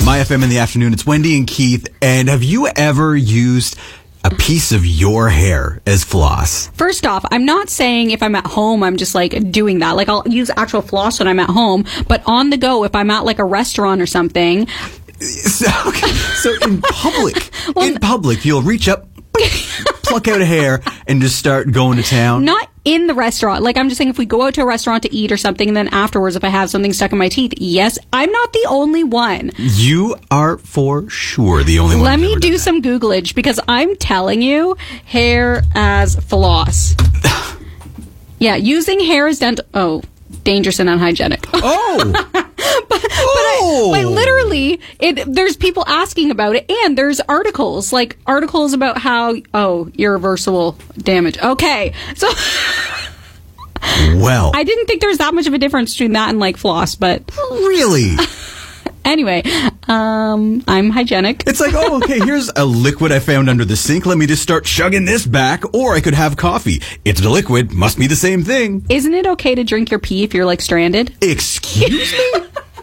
My FM in the afternoon. It's Wendy and Keith. And have you ever used a piece of your hair as floss? First off, I'm not saying if I'm at home, I'm just like doing that. Like I'll use actual floss when I'm at home, but on the go, if I'm at like a restaurant or something. So in public, you'll reach up, pluck out a hair, and just start going to town. Not in the restaurant. Like, I'm just saying if we go out to a restaurant to eat or something, and then afterwards, if I have something stuck in my teeth, yes, I'm not the only one. You are for sure the only one. Let me do some Googlage, because I'm telling you, hair as floss. Yeah, using hair as dental... Oh, dangerous and unhygienic. Oh! But literally, there's people asking about it, and there's articles about how, irreversible damage. Okay, so... Well... I didn't think there was that much of a difference between that and, like, floss, but... Really? Anyway, I'm hygienic. It's like, oh, okay, here's a liquid I found under the sink. Let me just start chugging this back, or I could have coffee. It's a liquid. Must be the same thing. Isn't it okay to drink your pee if you're, like, stranded? Excuse me?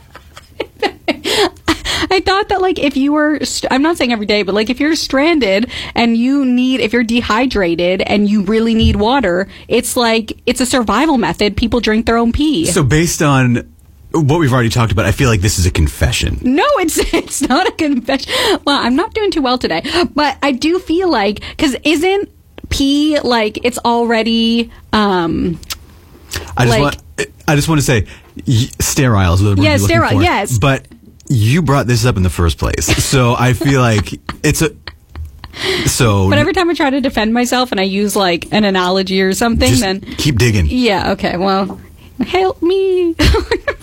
I thought that, like, if you were, I'm not saying every day, but, like, if you're stranded and if you're dehydrated and you really need water, it's like, it's a survival method. People drink their own pee. So based on what we've already talked about, I feel like this is a confession. No, it's not a confession. Well, I'm not doing too well today, but I do feel like, because isn't pee, like, it's already, I just want to say, sterile is what we're looking for. Yes. But you brought this up in the first place, so I feel like it's a... So, but every time I try to defend myself and I use, like, an analogy or something, just then... keep digging. Yeah, okay, well, help me.